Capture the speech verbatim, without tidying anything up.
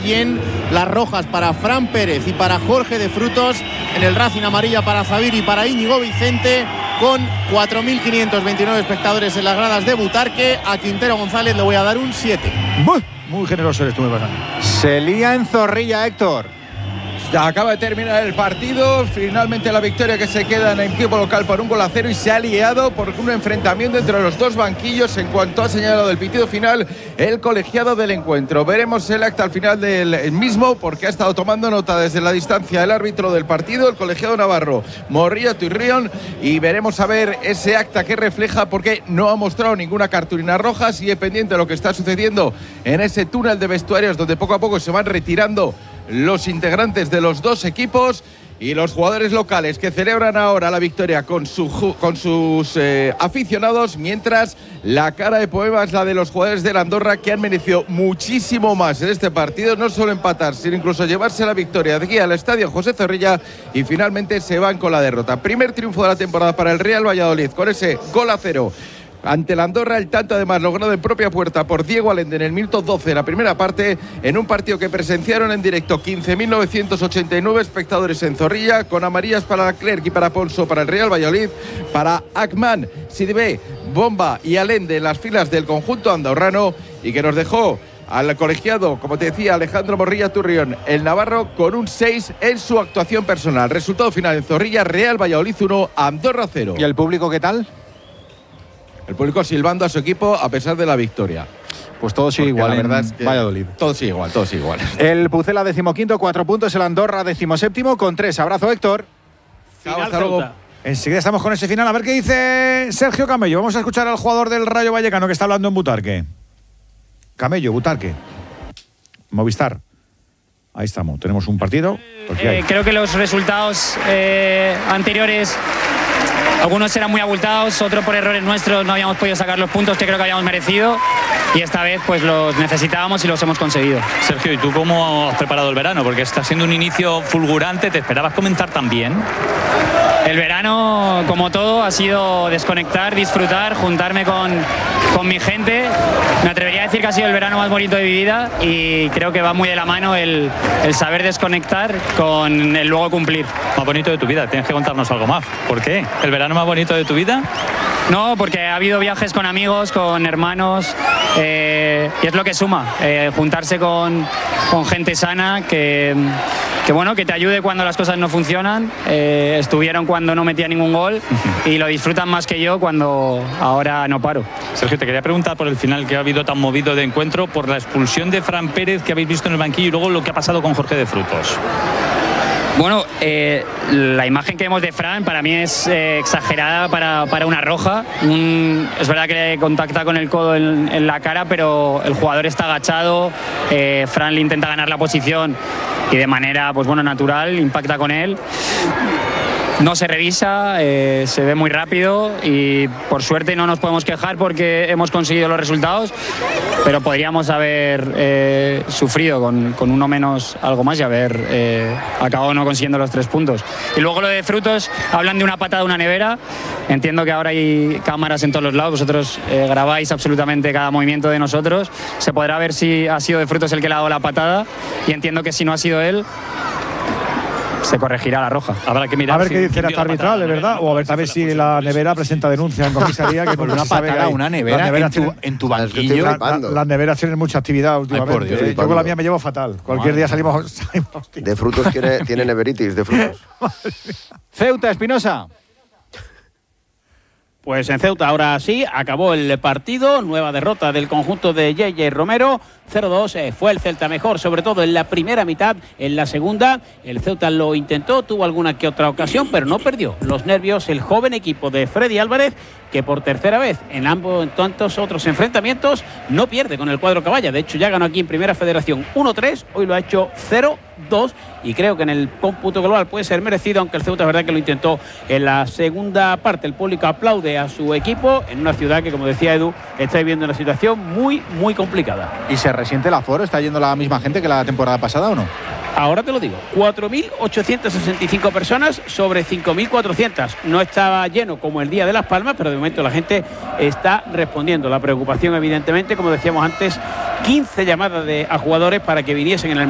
Guillén, las rojas para Fran Pérez y para Jorge de Frutos, en el Racing amarilla para Zabir y para Íñigo Vicente, con cuatro mil quinientos veintinueve espectadores en las gradas de Butarque. A Quintero González le voy a dar un siete. Muy, muy generoso eres tú, me pasa. Se lía en Zorrilla, Héctor. Acaba de terminar el partido, finalmente la victoria que se queda en el equipo local por un gol a cero, y se ha liado por un enfrentamiento entre los dos banquillos en cuanto ha señalado el pitido final el colegiado del encuentro. Veremos el acta al final del mismo, porque ha estado tomando nota desde la distancia el árbitro del partido, el colegiado navarro Morría Turrión, y veremos a ver ese acta que refleja, porque no ha mostrado ninguna cartulina roja. Sigue pendiente de lo que está sucediendo en ese túnel de vestuarios, donde poco a poco se van retirando los integrantes de los dos equipos, y los jugadores locales que celebran ahora la victoria con, su, con sus eh, aficionados, mientras la cara de poema es la de los jugadores de la Andorra, que han merecido muchísimo más en este partido, no solo empatar, sino incluso llevarse la victoria de aquí al estadio José Zorrilla, y finalmente se van con la derrota. Primer triunfo de la temporada para el Real Valladolid, con ese gol a cero ante la Andorra, el tanto además logrado en propia puerta por Diego Allende en el minuto doce de la primera parte, en un partido que presenciaron en directo quince mil novecientos ochenta y nueve espectadores en Zorrilla, con amarillas para Leclerc y para Ponso para el Real Valladolid, para Akman, Sidibé, Bomba y Allende en las filas del conjunto andorrano, y que nos dejó al colegiado, como te decía, Alejandro Morría Turrión, el navarro, con un seis en su actuación personal. Resultado final en Zorrilla: Real Valladolid uno, Andorra cero. ¿Y el público qué tal? El público silbando a su equipo a pesar de la victoria. Pues todo sigue igual, la verdad en es que Valladolid. Todo sigue igual, todo sigue igual. El Pucela decimoquinto, cuatro puntos. El Andorra decimoséptimo con tres. Abrazo, Héctor. Chao, hasta luego. Enseguida estamos con ese final. A ver qué dice Sergio Camello. Vamos a escuchar al jugador del Rayo Vallecano que está hablando en Butarque. Camello, Butarque. Movistar. Ahí estamos. Tenemos un partido. Eh, creo que los resultados eh, anteriores, algunos eran muy abultados, otros por errores nuestros no habíamos podido sacar los puntos que creo que habíamos merecido, y esta vez pues los necesitábamos y los hemos conseguido. Sergio, ¿y tú cómo has preparado el verano? Porque está siendo un inicio fulgurante. ¿Te esperabas comenzar tan bien? El verano, como todo, ha sido desconectar, disfrutar, juntarme con, con mi gente. Me atrevería a decir que ha sido el verano más bonito de mi vida, y creo que va muy de la mano el, el saber desconectar con el luego cumplir. Más bonito de tu vida, tienes que contarnos algo más. ¿Por qué? ¿El verano más bonito de tu vida? No, porque ha habido viajes con amigos, con hermanos, eh, y es lo que suma, eh, juntarse con, con gente sana que, que, bueno, que te ayude cuando las cosas no funcionan. Eh, estuvieron cuando no metía ningún gol y lo disfrutan más que yo cuando ahora no paro. Sergio, te quería preguntar por el final que ha habido tan movido de encuentro, por la expulsión de Fran Pérez que habéis visto en el banquillo, y luego lo que ha pasado con Jorge de Frutos. Bueno, eh, la imagen que vemos de Fran para mí es eh, exagerada para, para una roja. Un, es verdad que le contacta con el codo en, en la cara, pero el jugador está agachado. Eh, Fran le intenta ganar la posición y de manera, pues bueno, natural impacta con él. No se revisa, eh, se ve muy rápido, y por suerte no nos podemos quejar porque hemos conseguido los resultados, pero podríamos haber eh, sufrido con, con uno menos algo más y haber eh, acabado no consiguiendo los tres puntos. Y luego lo de Frutos, hablan de una patada de una nevera. Entiendo que ahora hay cámaras en todos los lados, vosotros eh, grabáis absolutamente cada movimiento de nosotros. Se podrá ver si ha sido de Frutos el que le ha dado la patada, y entiendo que si no ha sido él, se corregirá la roja. Habrá que mirar a ver si qué dice la arbitral, ¿es verdad? O a ver, a ver si la nevera presenta denuncia en comisaría. Que por una patada, una nevera en tu, tienen, en tu banquillo. La, la, las neveras tienen mucha actividad últimamente. Ay, por Dios, eh, yo con la mía me llevo fatal. Cualquier Madre día salimos, salimos de Frutos tiene, tiene neveritis, de Frutos. Ceuta, Espinosa. Pues en Ceuta ahora sí, acabó el partido, nueva derrota del conjunto de J J Romero, cero dos, eh, fue el Celta mejor, sobre todo en la primera mitad. En la segunda, el Ceuta lo intentó, tuvo alguna que otra ocasión, pero no perdió los nervios el joven equipo de Freddy Álvarez, que por tercera vez en ambos, en tantos otros enfrentamientos, no pierde con el cuadro caballa. De hecho, ya ganó aquí en Primera Federación uno tres, hoy lo ha hecho cero dos, y creo que en el cómputo global puede ser merecido, aunque el Ceuta es verdad que lo intentó en la segunda parte. El público aplaude a su equipo en una ciudad que, como decía Edu, está viviendo una situación muy, muy complicada. ¿Y se resiente el aforo? ¿Está yendo la misma gente que la temporada pasada o no? Ahora te lo digo, cuatro mil ochocientas sesenta y cinco personas sobre cinco mil cuatrocientas. No estaba lleno como el día de Las Palmas, pero de momento la gente está respondiendo. La preocupación, evidentemente, como decíamos antes, quince llamadas de, a jugadores para que viniesen en el